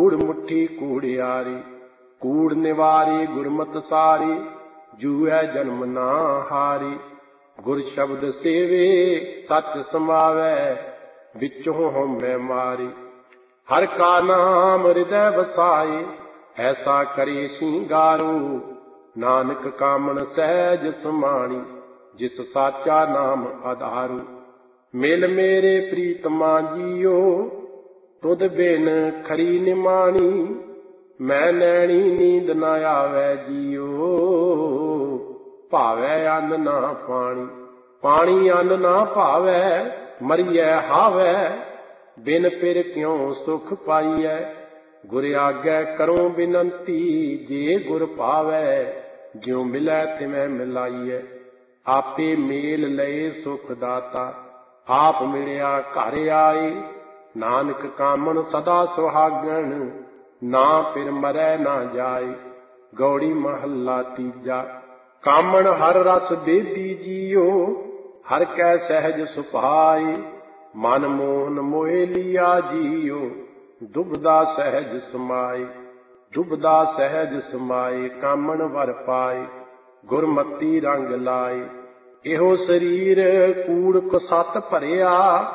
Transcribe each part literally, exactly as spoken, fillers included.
कूड़ मुट्ठी कूड़ियारी। कूड़ निवारी गुरमत सारी, जूए जन्म ना हारी। गुर शब्द सेवे सच समावै, विचों होमै मारी। हर का नाम हृदय बसाए, ऐसा करे सिंगारो। नानक कामन सहज समाणी, जिस साचा नाम आधारो। मिल मेरे प्रीतमा जियो, तुद बिन खरी निमाणी। मैं नैनी नींद न आवे जियो, भावै अन्न ना पानी। पानी अन्न ना भावै, मरिए हावै। बिन पिर क्यों सुख पाइयै, गुर आज्ञा करो बिनंती। जे गुर पावै, ज्यों मिलै तिवें मिलाइयै। आपे मेल लए सुख दाता, आप मिलिया घर आए। नानक कामन सदा सुहागन, ना फिर मरै ना जाए। गौड़ी महला तीजा। कामन हर रस बेदी जियो, हर कै सहज सुभाए। मन मोहन मोहे लिया जियो, दुबदा सहज समाए। दुबदा सहज समाए, कामन वर पाए। गुरमती रंग लाए। एहो शरीर कूड़ कुसत भरिया,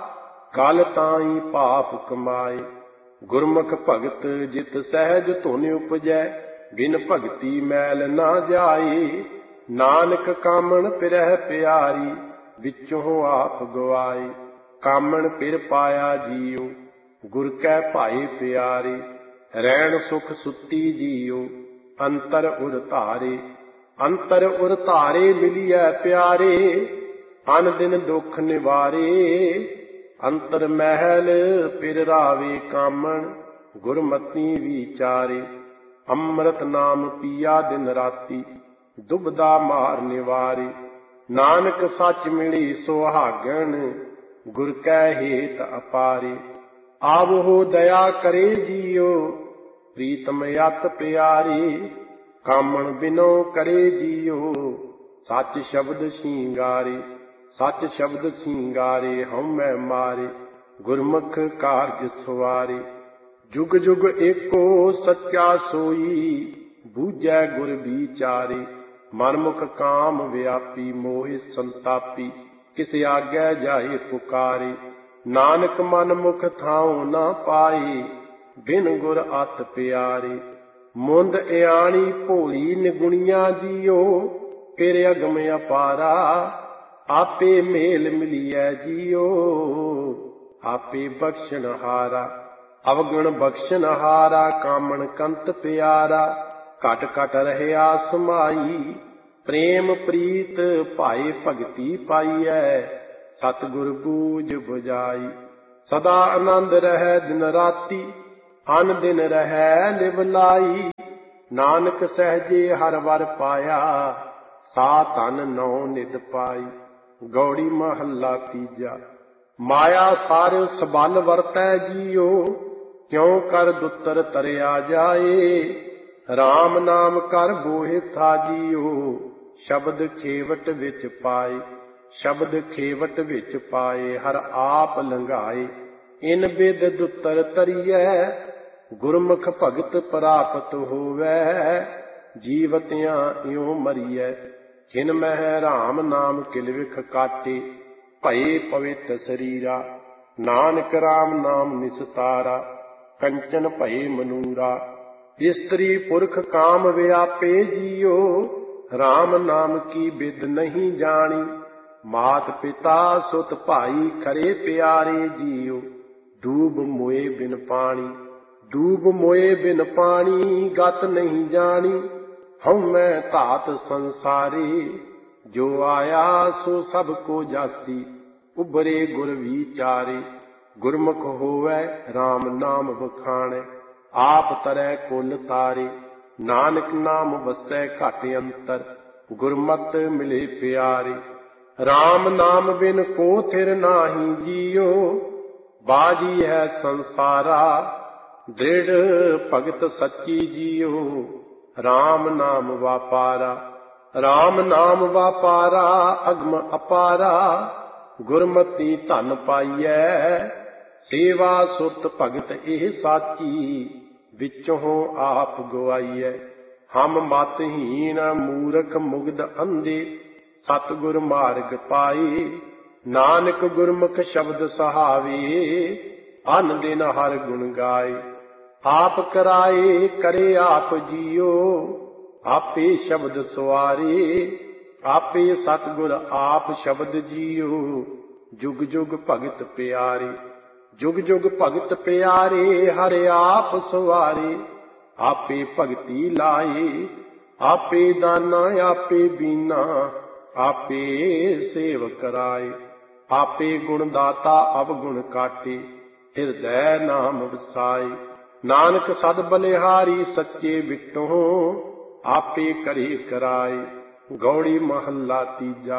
कल ताई पाप कमाए। गुरमुख भगत जित सहज धुन उपजै, बिन भगति मैल ना जाए। नानक कामन पिरह प्यारी, विचों आप गवाए। कामन पिर पाया जियो, गुर कै भाए प्यारे। रैन सुख सुती जियो, अंतर उर धारे। अंतर उर धारे मिलिए प्यारे, अन दिन दुख निवारे। अंतर महल पिर रावे कामन, गुरमती विचारे। अमृत नाम पिया दिन राती, दुबदा मार निवारे। नानक सच मिली सुहागन, गुर कै हेत अपारे। आवो दया करे जियो, प्रीतम अत प्यारे। कामन बिनो करे जियो, सच शब्द सिंगारे। सच शब्द सिंगारे, हउमੈ मारे। गुरमुख कारज सवारे। जुग जुग एको सच्चा सोई, बूझै गुर विचारे। मनमुख काम व्यापी, मोहि संतापी। किस आज्ञा जाए पुकारे। नानक मन मुख थाऊं ना पाए, बिन गुर अत प्यारे। मुंद इयाणी भोली निगुणिया जियो, फिर अगम अपारा। आपे मेल मिलिए जियो, आपे बख्शन हारा। अवगुण बख्शन हारा, कामन कंत प्यारा। घट घट रहया समाई, प्रेम प्रीत भाए भगति पाइयै। सतगुर बूझ बुझाई, सदा आनंद रहै दिन राती। अन दिन रहै लिवलाई, नानक सहजे हर वर पाया। सा धन नौ निध पाई। गौड़ी महला तीजा। माया सार सबल वरतै जियो, क्यों कर दुतर तरिया जाए। राम नाम कर बोहि था जियो, शब्द खेवट विच पाए। शब्द खेवट विच पाए, हर आप लंघाए। इन बिद दुतर तरियै, गुरमुख भगत प्राप्त होवै। जीवतियां इਉਂ मरियै, जिन मह राम नाम किल विख काटे। भये पवित्र शरीरा, नानक राम नाम निस्तारा। कंचन भये मनूरा, स्त्री पुरख काम व्यापे जियो। राम नाम की बिद नहीं जानी, मात पिता सुत भाई खरे प्यारे जियो। डूब मोए बिन पानी, डूब मोए बिन पानी। गत नहीं जानी, हउमੈ धात संसारे। जो आया सो सब को जासी, उबरे गुर विचारे। गुरमुख होवै राम नाम बखाणै, आप तरै कुल तारे। नानक नाम वसै घट अंतर, गुरमत मिले प्यारे। राम नाम बिन को थिर नाही जियो, बाजी है संसारा। दृढ़ भगत सच्ची जियो, राम नाम वापारा। राम नाम वापारा, अगम अपारा। गुरमती धन पाइयै, सेवा सुरत भगत एह साची। ਵਿੱਚੋਂ ਆਪ ਗਵਾਈਐ। ਹਮ ਮਤਹੀਨ ਮੂਰਖ ਮੁਗਧ ਅੰਧੇ, ਸਤਿਗੁਰ ਮਾਰਗ ਪਾਈ। ਨਾਨਕ ਗੁਰਮੁਖ ਸ਼ਬਦ ਸਹਾਵੇ, ਅਨ ਦਿਨ ਹਰ ਗੁਣ ਗਾਏ। ਆਪ ਕਰਾਏ ਕਰੇ ਆਪ ਜੀਓ, ਆਪੇ ਸ਼ਬਦ ਸਵਾਰੇ। ਆਪੇ ਸਤਿਗੁਰ ਆਪ ਸ਼ਬਦ ਜੀਓ, ਜੁਗ ਜੁਗ ਭਗਤ ਪਿਆਰੇ। ਜੁਗ ਜੁਗ ਭਗਤ ਪਿਆਰੇ, ਹਰ ਆਪ ਸਵਾਰੇ। ਆਪੇ ਭਗਤੀ ਲਾਏ, ਆਪੇ ਦਾਨਾ ਆਪੇ ਬੀਨਾ, ਆਪੇ ਸੇਵ ਕਰਾਏ। ਆਪੇ ਗੁਣ ਦਾਤਾ ਅਵਗੁਣ ਕਾਟੇ, ਹਿਰਦੈ ਨਾਮ ਵਸਾਏ। ਨਾਨਕ ਸਦ ਬਲਿਹਾਰੀ ਸੱਚੇ ਵਿਟੋਂ, ਆਪੇ ਕਰੇ ਕਰਾਏ। ਗੌੜੀ ਮਹੱਲਾ ਤੀਜਾ।